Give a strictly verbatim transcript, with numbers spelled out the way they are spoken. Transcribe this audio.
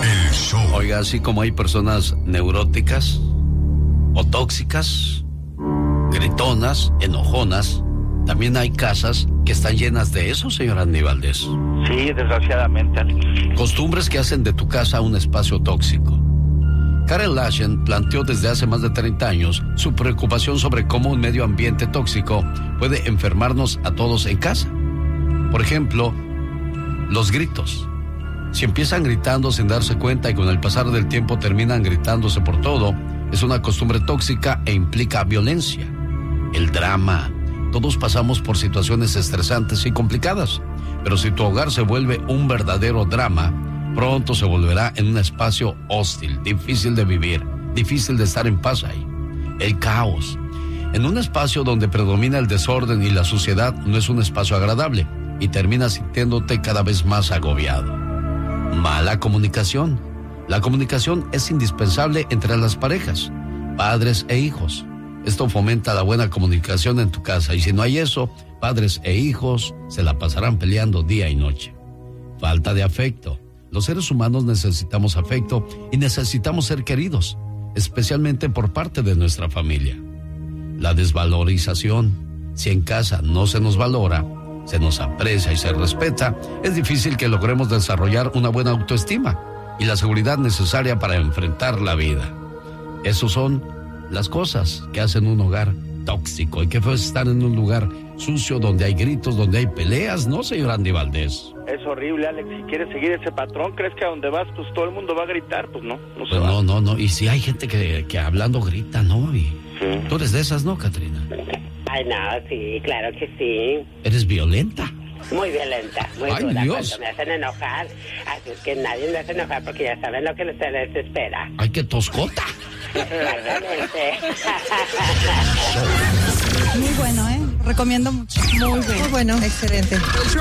El show. Oiga, así como hay personas neuróticas o tóxicas, gritonas, enojonas, también hay casas que están llenas de eso, señor Andy Valdés. Sí, desgraciadamente, Alex. Costumbres que hacen de tu casa un espacio tóxico. Karen Laschen planteó desde hace más de treinta años su preocupación sobre cómo un medio ambiente tóxico puede enfermarnos a todos en casa. Por ejemplo, los gritos. Si empiezan gritando sin darse cuenta y con el pasar del tiempo terminan gritándose por todo, es una costumbre tóxica e implica violencia. El drama. Todos pasamos por situaciones estresantes y complicadas, pero si tu hogar se vuelve un verdadero drama, pronto se volverá en un espacio hostil, difícil de vivir, difícil de estar en paz ahí. El caos. En un espacio donde predomina el desorden y la suciedad no es un espacio agradable y terminas sintiéndote cada vez más agobiado. Mala comunicación. La comunicación es indispensable entre las parejas, padres e hijos. Esto fomenta la buena comunicación en tu casa y si no hay eso, padres e hijos se la pasarán peleando día y noche. Falta de afecto. Los seres humanos necesitamos afecto y necesitamos ser queridos, especialmente por parte de nuestra familia. La desvalorización. Si en casa no se nos valora, se nos aprecia y se respeta, es difícil que logremos desarrollar una buena autoestima y la seguridad necesaria para enfrentar la vida. Esos son las cosas que hacen un hogar tóxico. Y qué feo es estar en un lugar sucio donde hay gritos, donde hay peleas, ¿no, señor Andy Valdés? Es horrible, Alex. Si quieres seguir ese patrón, ¿crees que a donde vas, pues todo el mundo va a gritar? Pues no, no se Pues va. no, no, no. Y si hay gente que, que hablando grita, ¿no? Y Sí. tú eres de esas, ¿no, Catrina? Ay, no, sí, claro que sí. ¿Eres violenta? Muy violenta, muy Ay, dura. Dios. Cuando me hacen enojar, así es que nadie me hace enojar porque ya saben lo que se les espera. ¡Ay, qué toscota! Exactamente. Muy bueno, ¿eh? Recomiendo mucho. Muy bueno. Muy bueno. Excelente.